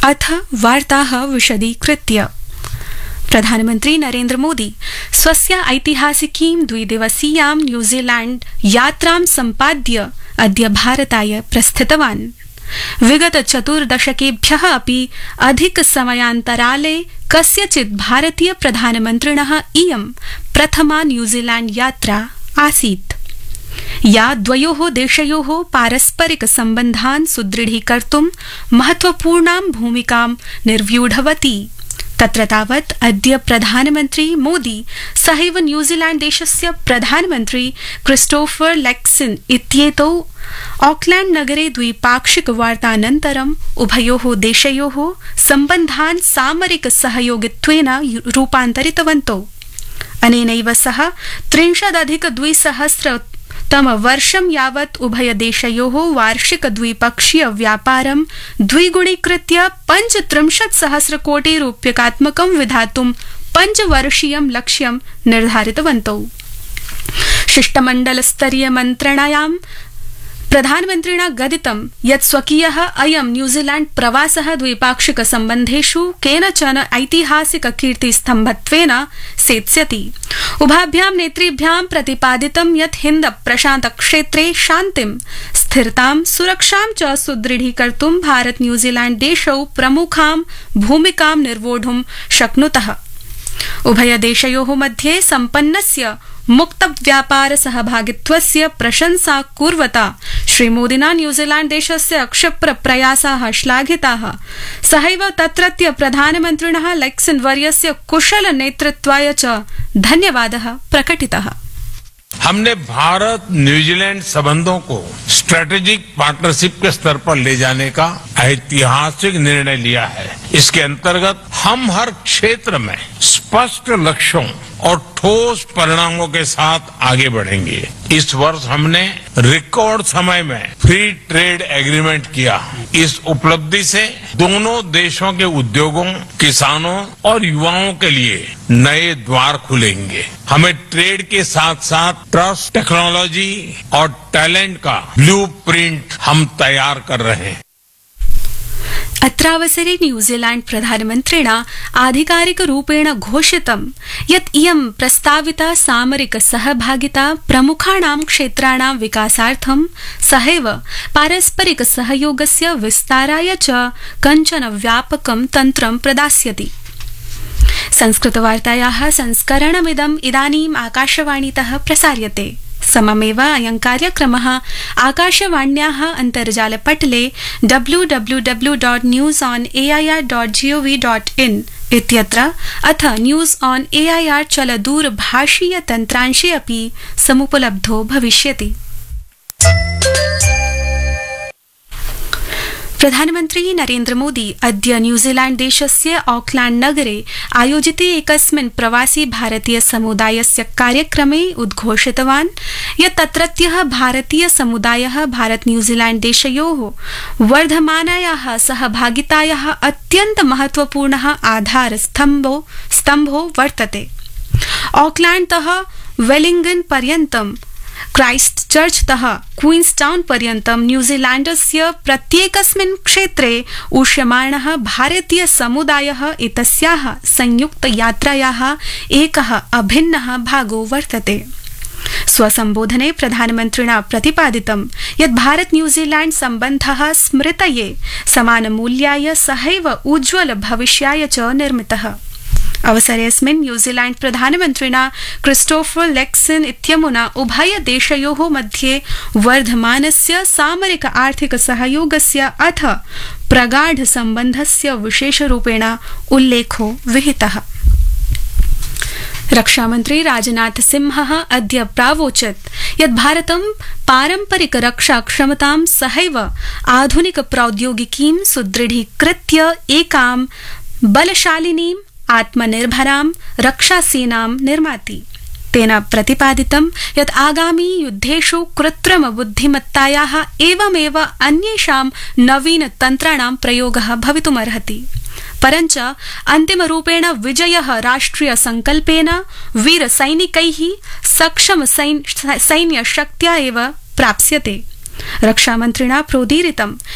अथ वार्ताः विशदीकृत्य। प्रधानमन्त्री नरेन्द्र मोदी स्वस्य ऐतिहासिकीं द्विदिवसीयां न्यूजीलैण्ड यात्रां सम्पाद्य अद्य भारताय प्रस्थितवान्। विगत 4 दशकेभ्यः अपि अधिक समयान्तराले कस्यचित् भारतीय प्रधानमन्त्रिणः इयं प्रथमा न्यूजीलैण्ड यात्रा आसीत्, या द्वयोः देशयोः पारस्परिक सम्बन्धान् सुदृढीकर्तुं महत्वपूर्णां भूमिकां निर्व्यूढवती। तत्र तावत् अद्य प्रधानमन्त्री मोदी सहैव न्यूजीलैण्ड देशस्य प्रधानमन्त्री क्रिस्टोफर लैक्सन इत्येतौ ऑकलैण्ड नगरे द्विपाक्षिक वार्तानन्तरम् उभयोः देशयोः सम्बन्धान् सामरिक सहयोगित्वेन रूपान्तरितवन्तौ। अनेनैव सह 30-200 तमवर्षं यावत् उभयदेशयोः वार्षिक द्विपक्षीय व्यापारं द्विगुणीकृत्य 35,000 कोटि रूप्यकात्मकं विधातुं 5-वर्षीयं लक्ष्यं निर्धारितवन्तौ। शिष्टमण्डलस्तरीय मन्त्रणायां प्रधानमन्त्रिणा गदितं यत् स्वकीयः अयं न्यूजीलैण्ड प्रवासः द्विपाक्षिक सम्बन्धेषु केनचन ऐतिहासिक कीर्तिस्तम्भत्वेन सेत्स्यति। उभाभ्यां नेतृभ्यां प्रतिपादितं यत् हिन्द प्रशान्त क्षेत्रे शान्तिं, स्थिरतां, सुरक्षां च सुदृढीकर्तुं भारत न्यूजीलैण्ड देशौ प्रमुखां भूमिकां निर्वोढुं शक्नुतः। उभयदेशयोः मध्ये सम्पन्नस्य मुक्त व्यापार सहभागित्वस्य प्रशंसा कुर्वता श्रीमोदिना न्यूजीलैण्ड देशस्य क्षिप्र प्रयासाः श्लाघिताः। सहैव तत्रत्य प्रधानमन्त्रिणः लैक्सन वर्यस्य कुशल नेतृत्वाय च धन्यवादः प्रकटितः। हमने भारत न्यूजीलैंड संबंधों को स्ट्रेटेजिक पार्टनरशिप के स्तर पर ले जाने का ऐतिहासिक निर्णय लिया है। इसके अंतर्गत हम हर क्षेत्र में स्पष्ट लक्ष्यों और ठोस परिणामों के साथ आगे बढ़ेंगे। इस वर्ष हमने रिकॉर्ड समय में फ्री ट्रेड एग्रीमेंट किया। इस उपलब्धि से दोनों देशों के उद्योगों, किसानों और युवाओं के लिए नए द्वार खुलेंगे। हमें ट्रेड के साथ साथ ट्रस्ट, टेक्नोलॉजी और टैलेंट का ब्लूप्रिंट हम तैयार कर रहे हैं। अत्रावसरे न्यूजीलैण्ड प्रधानमन्त्रिणा आधिकारिकरूपेण घोषितं यत् इयं प्रस्ताविता सामरिक सहभागिता प्रमुखाणां क्षेत्राणां विकासार्थं सहैव पारस्परिक सहयोगस्य विस्ताराय च कञ्चन व्यापकं तन्त्रं प्रदास्यति। संस्कृतवार्तायाः संस्करणमिदम् इदानीम् आकाशवाणीतः प्रसार्यते। सममेव अयं कार्यक्रमः आकाशवाण्याः अन्तर्जालपटले www.newsonair.gov.in इत्यत्र अथ न्यूज ऑन एआईआर चलदूरभाषीय तन्त्रांशे अपि समुपलब्धो भविष्यति। प्रधानमन्त्री नरेन्द्र मोदी अद्य न्यूजीलैण्ड देशस्य ऑकलैण्ड नगरे आयोजिते एकस्मिन् प्रवासी भारतीय समुदायस्य कार्यक्रमे उद्घोषितवान् यत् तत्रत्यः भारतीय समुदायः भारत न्यूजीलैण्ड देशयोः वर्धमानायाः सहभागितायाः अत्यन्त महत्वपूर्णः आधारस्तम्भो वर्तते। ऑकलैण्डतः वेलिंगन पर्यन्तं, क्राइस्ट चर्चतः क्वीन्सटाउन पर्यन्तं न्यूजीलैण्डस्य प्रत्येकस्मिन् क्षेत्रे उष्यमाणः भारतीय समुदायः एतस्याः संयुक्त यात्रायाः एकः अभिन्नः भागो वर्तते। स्वसंबोधने प्रधानमन्त्रिणा प्रतिपादितं यत् भारत न्यूजीलैण्ड सम्बन्धः स्मृतये, समानमूल्याय, सहैव उज्ज्वल भविष्याय च निर्मितः। अवसरेऽस्मिन् न्यूजीलैण्ड प्रधानमन्त्रिणा क्रिस्टोफर लैक्सन इत्यमुना उभय देशयोः मध्ये वर्धमानस्य सामरिक आर्थिक सहयोगस्य अथ प्रगाढ सम्बन्धस्य विशेषरूपेण उल्लेखो विहितः। रक्षामन्त्री राजनाथ सिंहः अद्य प्रावोचत् यत् भारतं पारम्परिक रक्षा क्षमतां सहैव आधुनिक प्रौद्योगिकीं सुदृढीकृत्य एकां बलशालिनीं आत्मनिर्भरां रक्षासेनां निर्माति। तेन प्रतिपादितं यत् आगामी युद्धेषु कृत्रिम बुद्धिमत्तायाः एवमेव अन्येषां नवीन तन्त्राणां प्रयोगः भवितुमर्हति। परञ्च अन्तिमरूपेण विजयः राष्ट्रिय संकल्पेन वीर सैनिकैः सक्षम सैन्यशक्त्या एव प्राप्स्यते। रक्षामन्त्रिणा प्रोदीरितं